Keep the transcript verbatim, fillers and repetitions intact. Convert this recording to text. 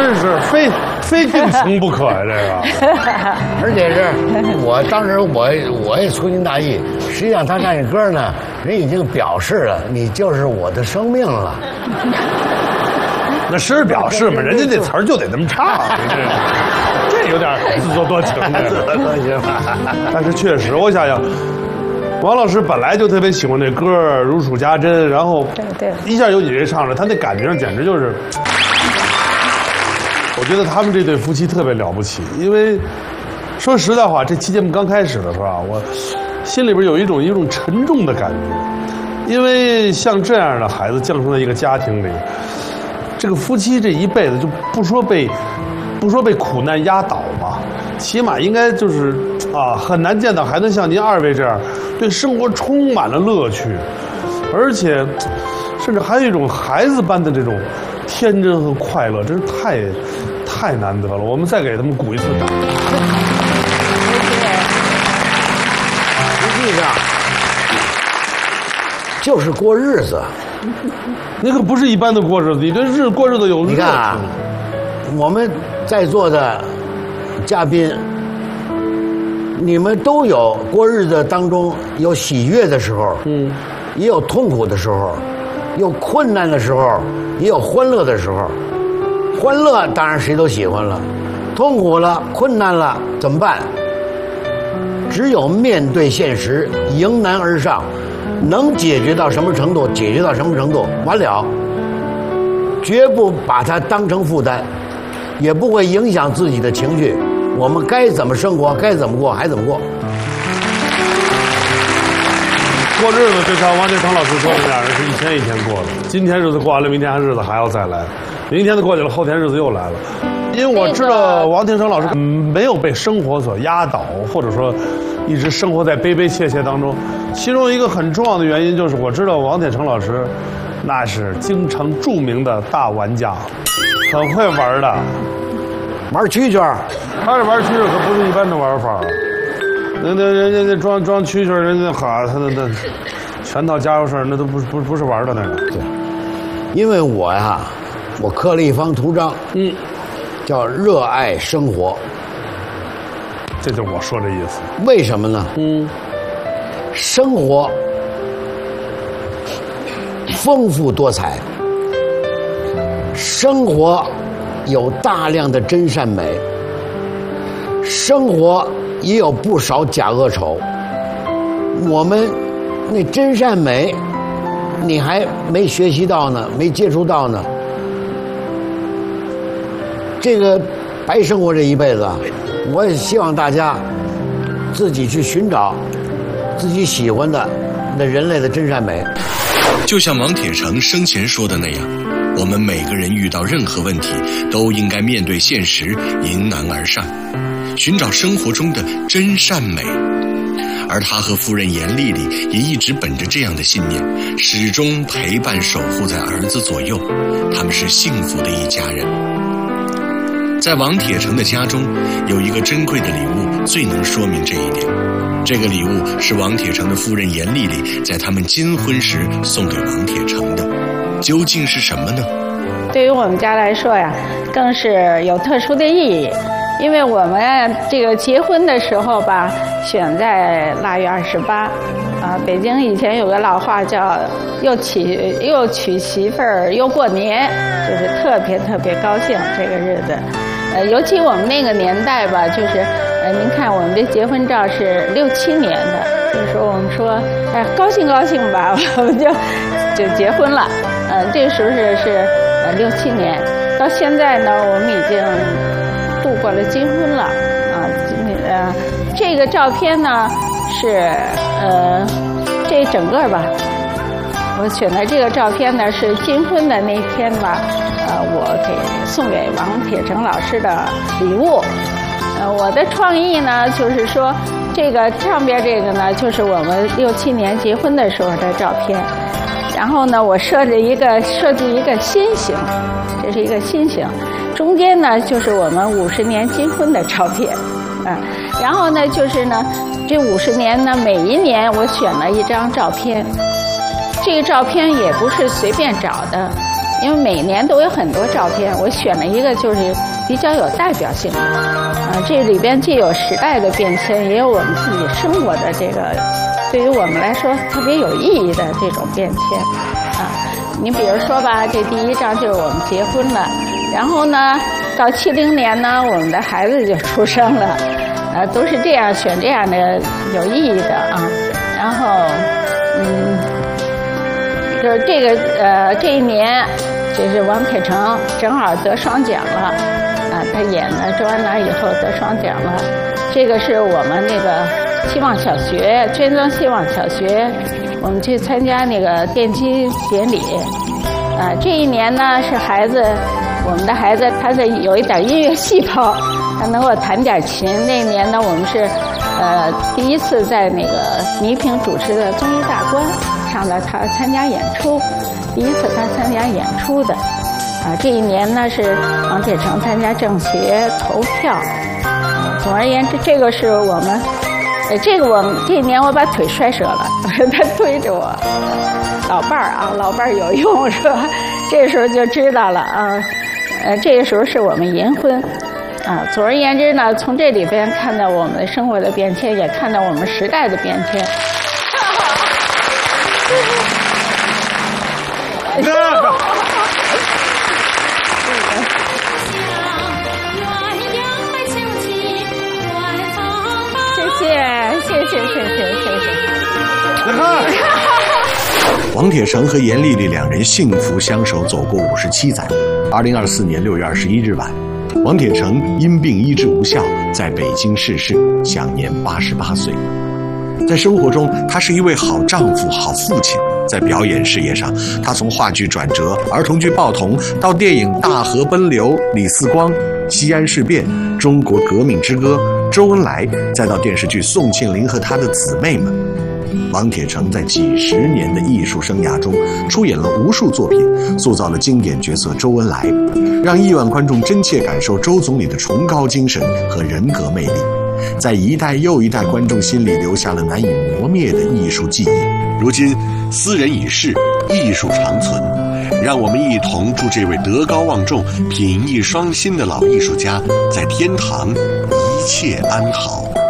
真是非非定情不可呀、啊，这个。 而且是我当时我我也粗心大意，实际上他唱这歌呢，人已经表示了你就是我的生命了。 那是表示嘛，人家那词儿就得这么唱，这这有点自作多情的。 自作多情。 但是确实，我想想。王老师本来就特别喜欢这歌，如数家珍，然后对对， 一下有你这唱着，他那感觉上简直就是，我觉得他们这对夫妻特别了不起，因为说实在话，这期节目刚开始的时候啊，我心里边有一种一种沉重的感觉，因为像这样的孩子降生在一个家庭里，这个夫妻这一辈子就不说被不说被苦难压倒吧，起码应该就是啊，很难见到还能像您二位这样对生活充满了乐趣，而且甚至还有一种孩子般的这种天真和快乐，真是太太难得了。我们再给他们鼓一次掌。 实际上就是过日子， 那个不是一般的过日子，你对日过日子有热情。 你看啊，我们在座的嘉宾，你们都有过日子当中有喜悦的时候，嗯，也有痛苦的时候，有困难的时候，也有欢乐的时候。欢乐当然谁都喜欢了，痛苦了、困难了怎么办？只有面对现实，迎难而上，能解决到什么程度，解决到什么程度，完了，绝不把它当成负担，也不会影响自己的情绪。我们该怎么生活，该怎么过，还怎么过。 过日子就像王杰成老师说的那样，是一天一天过的。今天日子过完了，明天日子还要再来，明天的过去了，后天日子又来了。因为我知道王天成老师没有被生活所压倒，或者说一直生活在悲悲切切当中。其中一个很重要的原因就是，我知道王天成老师那是京城著名的大玩家，很会玩的。 玩蛐蛐儿， 他这玩蛐蛐儿可不是一般的玩法。那那人家那装装蛐蛐儿，人家哈，他那那全套家伙事儿，那都不不不是玩的那个。 对，因为我呀，我刻了一方图章，嗯，叫热爱生活。 这就是我说这意思。 为什么呢？嗯，生活丰富多彩，生活有大量的真善美，生活也有不少假恶丑。我们那真善美，你还没学习到呢，没接触到呢，这个白生活这一辈子啊。我也希望大家自己去寻找自己喜欢的那人类的真善美。 就像王铁成生前说的那样，我们每个人遇到任何问题都应该面对现实，迎难而上，寻找生活中的真善美。而他和夫人严丽丽也一直本着这样的信念，始终陪伴守护在儿子左右，他们是幸福的一家人。在王铁成的家中，有一个珍贵的礼物，最能说明这一点。这个礼物是王铁成的夫人严丽丽在他们金婚时送给王铁成的，究竟是什么呢？ 对于我们家来说呀，更是有特殊的意义，因为我们这个结婚的时候吧，选在腊月二十八。啊，北京以前有个老话叫“又娶又娶媳妇儿又过年”，就是特别特别高兴这个日子。呃，尤其我们那个年代吧，就是呃，您看我们这结婚照是六七年的，就是说我们说，哎，高兴高兴吧，我们就就结婚了。呃，这个时候是是呃六七年，到现在呢，我们已经度过了金婚了。啊，呃，这个照片呢是呃这整个吧，我选的这个照片呢是金婚的那天吧。呃，我给送给王铁成老师的礼物。呃，我的创意呢，就是说，这个上边这个呢，就是我们六七年结婚的时候的照片。然后呢，我设计一个设计一个心形，这是一个心形。中间呢，就是我们五十年金婚的照片。嗯、呃，然后呢，就是呢，这五十年呢，每一年我选了一张照片。这个照片也不是随便找的。 因为每年都有很多照片，我选了一个就是比较有代表性的。啊，这里边既有时代的变迁，也有我们自己生活的这个，对于我们来说特别有意义的这种变迁。啊，你比如说吧，这第一张就是我们结婚了，然后呢，到七零年呢，我们的孩子就出生了，呃，都是这样选这样的有意义的啊。然后，嗯，就是这个呃这一年，就是王铁成正好得双奖了，啊，他演了周恩来以后得双奖了。这个是我们那个希望小学捐赠希望小学，我们去参加那个奠基典礼。啊，这一年呢是孩子，我们的孩子他是有一点音乐细胞，他能够弹点琴。那一年呢，我们是呃第一次在那个倪萍主持的综艺大观上了他参加演出，第一次他参加演出的。啊，这一年呢是王铁成参加政协投票。啊，总而言之，这个是我们，呃，这个我们这一年我把腿摔折了，他推着我。老伴儿啊，老伴儿有用是吧？这时候就知道了啊，呃，这个时候是我们银婚，啊，总而言之呢，从这里边看到我们的生活的变迁，也看到我们时代的变迁。谢谢，谢谢，谢谢，谢谢。 你看。 王铁成和严丽丽两人幸福相守，走过五十七载。二零二四年六月二十一日晚，王铁成因病医治无效，在北京逝世，享年八十八岁。在生活中，他是一位好丈夫、好父亲；在表演事业上，他从话剧转折、儿童剧报童，到电影《大河奔流》、李四光、西安事变、中国革命之歌、周恩来，再到电视剧《宋庆龄和他的姊妹们》。王铁成在几十年的艺术生涯中出演了无数作品，塑造了经典角色周恩来，让亿万观众真切感受周总理的崇高精神和人格魅力，在一代又一代观众心里留下了难以磨灭的艺术记忆。如今斯人已逝，艺术长存，让我们一同祝这位德高望重、品艺双馨的老艺术家在天堂一切安好。